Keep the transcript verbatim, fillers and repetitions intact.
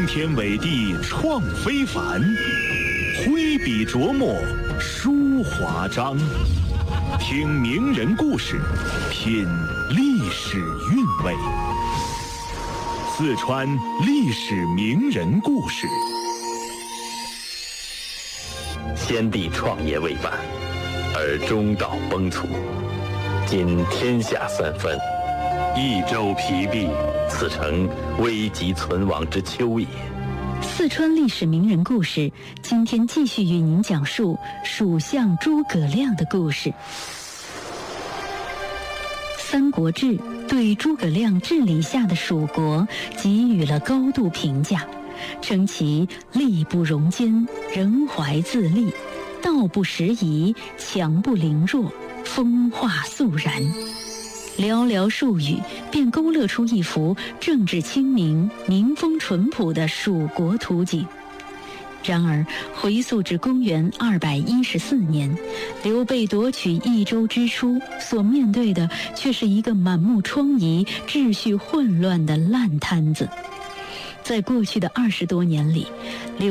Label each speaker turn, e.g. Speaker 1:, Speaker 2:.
Speaker 1: 天伟地创非凡，挥笔琢磨书华章。听名人故事，品历史韵味。四川历史名人故事。
Speaker 2: 先帝创业未半，而中道崩殂，今天下三分，益州疲弊，此诚危急存亡之秋也。
Speaker 3: 四川历史名人故事，今天继续与您讲述蜀相诸葛亮的故事。《三国志》对诸葛亮治理下的蜀国给予了高度评价，称其力不容奸，人怀自立，道不拾遗，强不凌弱，风化肃然。寥寥数语便勾勒出一幅政治清明、民风淳朴的蜀国图景。然而，回溯至公元二百一十四年，刘备夺取益州之初，所面对的却是一个满目疮痍、秩序混乱的烂摊子。在过去的二十多年里，刘